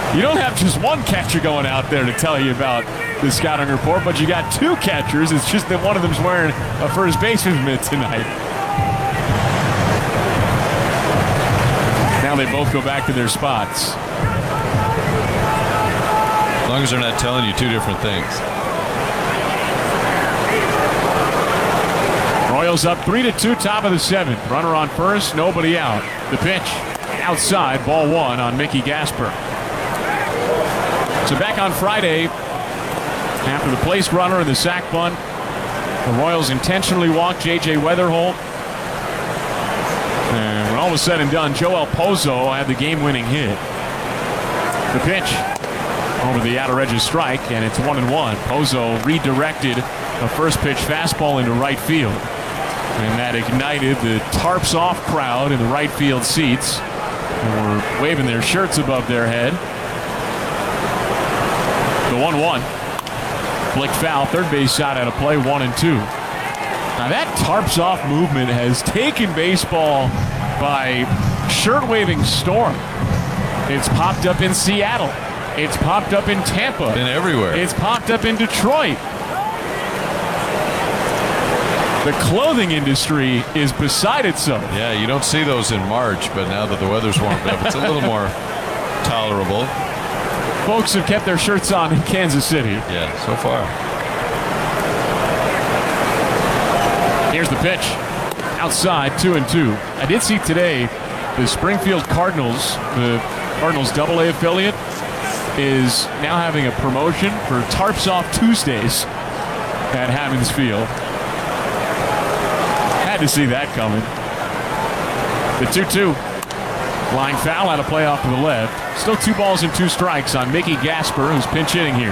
You don't have just one catcher going out there to tell you about the scouting report, but you got two catchers. It's just that one of them's wearing a first baseman mitt tonight. Now they both go back to their spots. As long as they're not telling you two different things. Royals up 3-2, top of the seventh. Runner on first, nobody out. The pitch outside, ball one on Mickey Gasper. So back on Friday, after the placed runner and the sac bunt, the Royals intentionally walked J.J. Weatherholt. And when all was said and done, Joel Pozo had the game-winning hit. The pitch over the outer edge of strike, and it's 1-1. Pozo redirected a first-pitch fastball into right field. And that ignited the tarps off crowd in the right field seats, who were waving their shirts above their head. The 1-1. Flicked foul, third base shot out of play, 1-2. Now that tarps off movement has taken baseball by shirt-waving storm. It's popped up in Seattle. It's popped up in Tampa. Been everywhere. It's popped up in Detroit. The clothing industry is beside itself. Yeah, you don't see those in March, but now that the weather's warmed up, it's a little more tolerable. Folks have kept their shirts on in Kansas City. Yeah, so far. Here's the pitch. Outside, 2-2. I did see today the Springfield Cardinals, the Cardinals AA affiliate, is now having a promotion for Tarps Off Tuesdays at Hammons Field. Had to see that coming. The 2-2. Line foul out of play off to the left. Still 2 balls and 2 strikes on Mickey Gasper, who's pinch hitting here.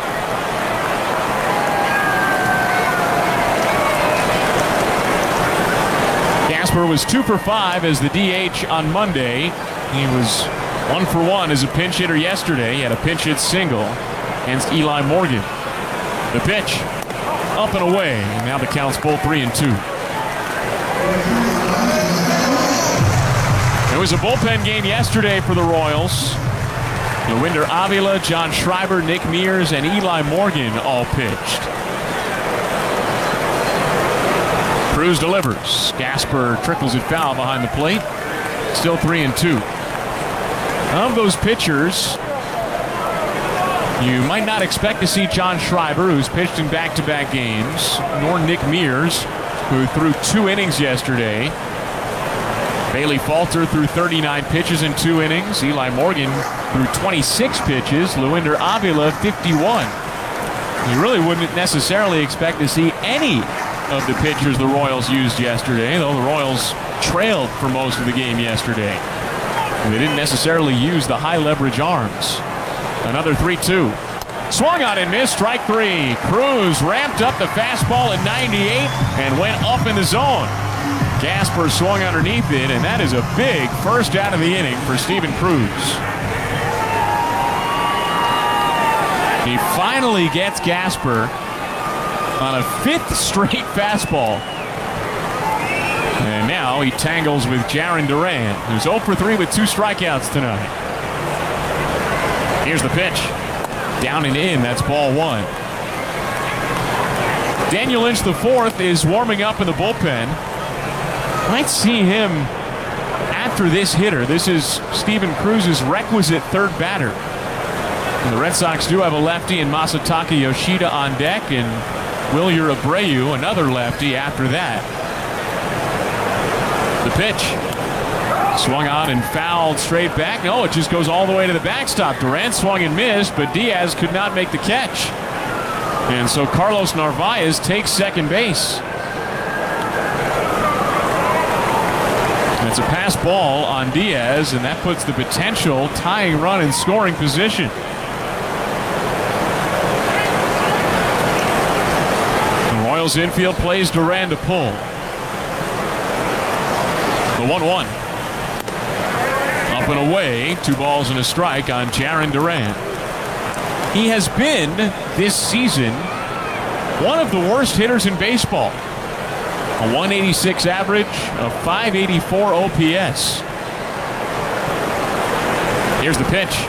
Gasper was 2 for 5 as the DH on Monday. He was 1 for 1 as a pinch hitter yesterday. He had a pinch hit single against Eli Morgan. The pitch up and away, and now the count's full 3-2. It was a bullpen game yesterday for the Royals. Luinder Avila, John Schreiber, Nick Mears, and Eli Morgan all pitched. Cruz delivers. Gasper trickles it foul behind the plate. Still 3-2. Of those pitchers, you might not expect to see John Schreiber, who's pitched in back-to-back games, nor Nick Mears, who threw 2 innings yesterday. Bailey Falter threw 39 pitches in 2 innings. Eli Morgan threw 26 pitches. Luinder Avila, 51. You really wouldn't necessarily expect to see any of the pitchers the Royals used yesterday, though the Royals trailed for most of the game yesterday. They didn't necessarily use the high-leverage arms. Another 3-2. Swung on and missed, strike 3. Cruz ramped up the fastball at 98 and went up in the zone. Gasper swung underneath it, and that is a big first out of the inning for Steven Cruz. He finally gets Gasper on a 5th straight fastball. And now he tangles with Jarren Duran, who's 0 for 3 with 2 strikeouts tonight. Here's the pitch. Down and in, that's ball 1. Daniel Lynch IV is warming up in the bullpen. Might see him after this hitter. This is Steven Cruz's requisite third batter. And the Red Sox do have a lefty in Masataka Yoshida on deck, and Wilyer Abreu, another lefty, after that. The pitch. Swung on and fouled straight back. No, it just goes all the way to the backstop. Durant swung and missed, but Diaz could not make the catch. And so Carlos Narvaez takes second base. And it's a pass ball on Diaz, and that puts the potential tying run in scoring position. The Royals infield plays Duran to pull. The 1-1. Up and away, 2 balls and a strike on Jarren Duran. He has been, this season, one of the worst hitters in baseball. A 186 average, a 584 OPS. Here's the pitch.